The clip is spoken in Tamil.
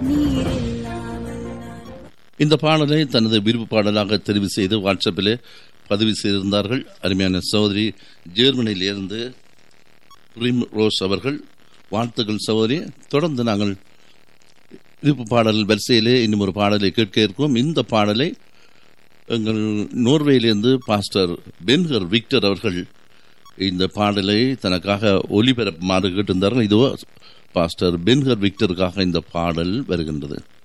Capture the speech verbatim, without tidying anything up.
இந்த பாடலை தனது விருப்பு பாடலாக தெரிவு செய்து வாட்ஸ்அப்பில் பதிவு செய்திருந்தார்கள். அருமையான சகோதரி ஜெர்மனியிலிருந்து பிரிம் ரோஸ் அவர்கள். வாழ்த்துக்கள் சகோதரி. தொடர்ந்து நாங்கள் விருப்பு பாடல் வரிசையிலே இன்னும் ஒரு பாடலை கேட்க இருக்கோம். இந்த பாடலை எங்கள் நோர்வேயிலிருந்து பாஸ்டர் பென்ஹர் விக்டர் அவர்கள் இந்த பாடலை தனக்காக ஒலிபரப்புமாறு கேட்டிருந்தார்கள். இதோ பாஸ்டர் பென்ஹர் விக்டருக்காக இந்த பாடல் வருகின்றது.